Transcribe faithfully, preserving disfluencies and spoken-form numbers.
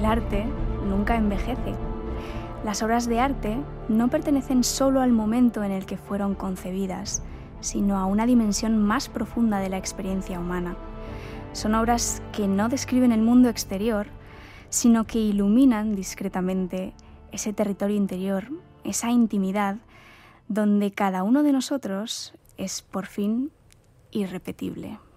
el arte nunca envejece. Las obras de arte no pertenecen solo al momento en el que fueron concebidas, sino a una dimensión más profunda de la experiencia humana. Son obras que no describen el mundo exterior, sino que iluminan discretamente ese territorio interior, esa intimidad, donde cada uno de nosotros es por fin irrepetible.